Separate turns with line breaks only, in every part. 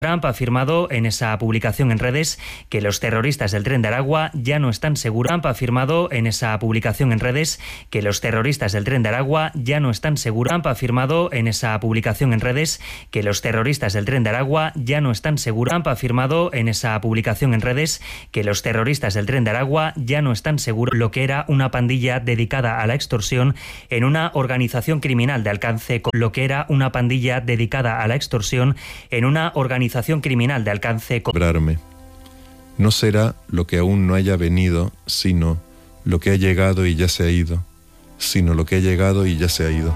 Trump ha afirmado en esa publicación en redes que los terroristas del Tren de Aragua ya no están seguros. Trump ha afirmado en esa publicación en redes que los terroristas del Tren de Aragua ya no están seguros. Trump ha afirmado en esa publicación en redes que los terroristas del Tren de Aragua ya no están seguros. Trump ha afirmado en esa publicación en redes que los terroristas del Tren de Aragua ya no están seguros. Lo que era una pandilla dedicada a la extorsión en una organización criminal de alcance. Lo que era una pandilla dedicada a la extorsión en una organización criminal de alcance.
Cobrarme. No será lo que aún no haya venido, sino lo que ha llegado y ya se ha ido, sino lo que ha llegado y ya se ha ido.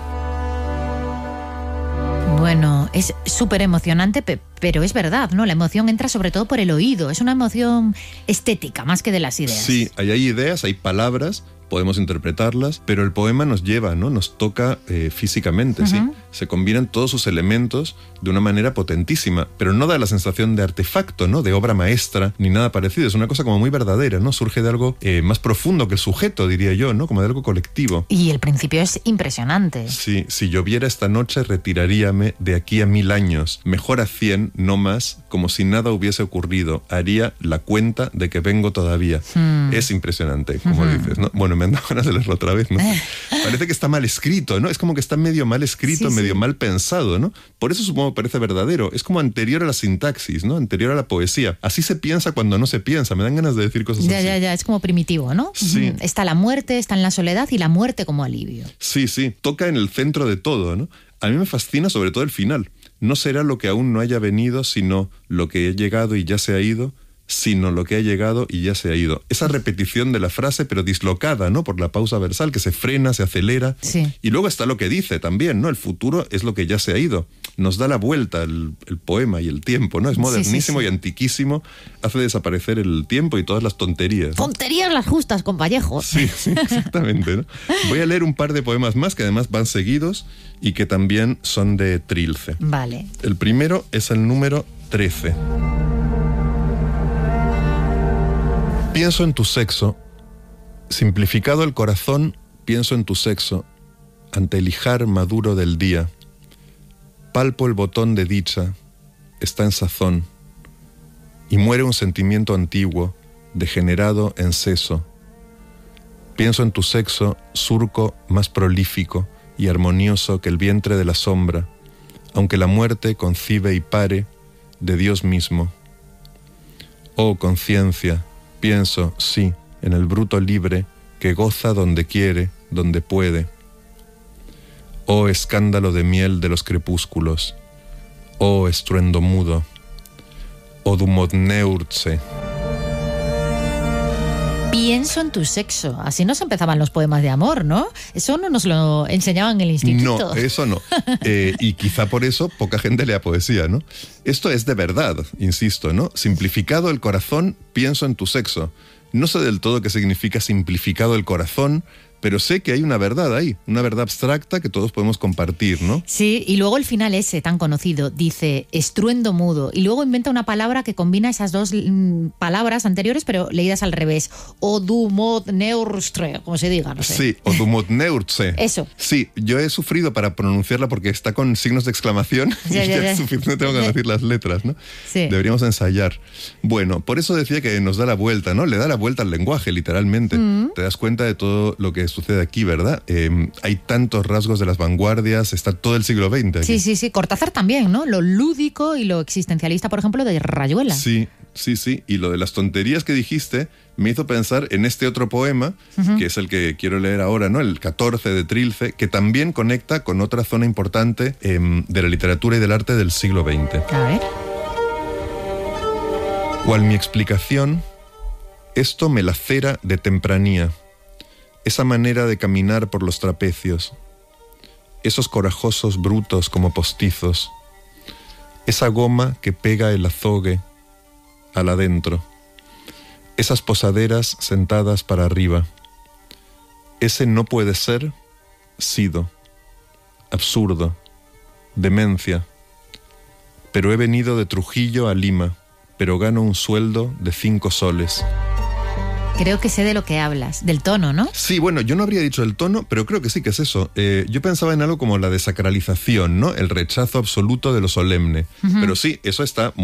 Bueno, es súper emocionante, pero es verdad, ¿no? La emoción entra sobre todo por el oído, es una emoción estética más que de las ideas.
Sí, hay ideas, hay palabras, podemos interpretarlas, pero el poema nos lleva, ¿no? Nos toca físicamente, ¿sí? Se combinan todos sus elementos de una manera potentísima, pero no da la sensación de artefacto, ¿no? De obra maestra, ni nada parecido. Es una cosa como muy verdadera, ¿no? Surge de algo más profundo que el sujeto, diría yo, ¿no? Como de algo colectivo.
Y el principio es impresionante.
Sí, si lloviera esta noche retiraríame de aquí a 1000 años, mejor a 100, no más, como si nada hubiese ocurrido. Haría la cuenta de que vengo todavía. Es impresionante, como dices, ¿no? Bueno, me han dado ganas de leerlo otra vez, ¿no? Parece que está mal escrito, ¿no? Es como que está medio mal escrito, medio mal pensado, ¿no? Por eso supongo que parece verdadero. Es como anterior a la sintaxis, ¿no? Anterior a la poesía. Así se piensa cuando no se piensa. Me dan ganas de decir cosas así.
Ya. Es como primitivo, ¿no?
Sí.
Está la muerte, está en la soledad y la muerte como alivio.
Sí. Toca en el centro de todo, ¿no? A mí me fascina sobre todo el final. No será lo que aún no haya venido, sino lo que ha llegado y ya se ha ido, sino lo que ha llegado y ya se ha ido. Esa repetición de la frase, pero dislocada, ¿no? Por la pausa versal, que se frena, se acelera.
Sí.
Y luego está lo que dice también, ¿no? El futuro es lo que ya se ha ido. Nos da la vuelta el poema y el tiempo, ¿no? Es modernísimo y antiquísimo. Hace desaparecer el tiempo y todas las tonterías, ¿no?
Tonterías las justas, con Vallejo.
Sí, exactamente, ¿no? Voy a leer un par de poemas más que además van seguidos y que también son de Trilce.
Vale.
El primero es el número 13. Pienso en tu sexo, simplificado el corazón, pienso en tu sexo, ante el ijar maduro del día. Palpo el botón de dicha, está en sazón, y muere un sentimiento antiguo, degenerado en seso. Pienso en tu sexo, surco más prolífico y armonioso que el vientre de la sombra, aunque la muerte concibe y pare de Dios mismo. Oh conciencia, pienso, sí, en el bruto libre que goza donde quiere, donde puede. Oh escándalo de miel de los crepúsculos, oh estruendo mudo, oh dumodneurtse.
Pienso en tu sexo. Así nos empezaban los poemas de amor, ¿no? Eso no nos lo enseñaban en el instituto.
No, eso no. Y quizá por eso poca gente lea poesía, ¿no? Esto es de verdad, insisto, ¿no? Simplificado el corazón, pienso en tu sexo. No sé del todo qué significa simplificado el corazón, pero sé que hay una verdad ahí, una verdad abstracta que todos podemos compartir, ¿no?
Sí, y luego el final ese tan conocido dice estruendo mudo, y luego inventa una palabra que combina esas dos palabras anteriores, pero leídas al revés. Odumodneurtre, como se diga, no sé.
Sí, odumodneurtse.
Eso.
Sí, yo he sufrido para pronunciarla porque está con signos de exclamación y ya es suficiente, tengo que decir las letras, ¿no?
Sí.
Deberíamos ensayar. Bueno, por eso decía que nos da la vuelta, ¿no? Le da la vuelta al lenguaje, literalmente. Te das cuenta de todo lo que sucede aquí, ¿verdad? Hay tantos rasgos de las vanguardias, está todo el siglo XX aquí.
Sí. Cortázar también, ¿no? Lo lúdico y lo existencialista, por ejemplo, de Rayuela.
Sí. Y lo de las tonterías que dijiste me hizo pensar en este otro poema, que es el que quiero leer ahora, ¿no? El 14 de Trilce, que también conecta con otra zona importante de la literatura y del arte del siglo XX.
A ver.
Cual mi explicación, esto me lacera de tempranía. Esa manera de caminar por los trapecios, esos corajosos brutos como postizos, esa goma que pega el azogue al adentro, esas posaderas sentadas para arriba, ese no puede ser, sido, absurdo, demencia, pero he venido de Trujillo a Lima, pero gano un sueldo de 5 soles.
Creo que sé de lo que hablas, del tono, ¿no?
Sí, bueno, yo no habría dicho el tono, pero creo que sí que es eso. Yo pensaba en algo como la desacralización, ¿no? El rechazo absoluto de lo solemne. Pero sí, eso está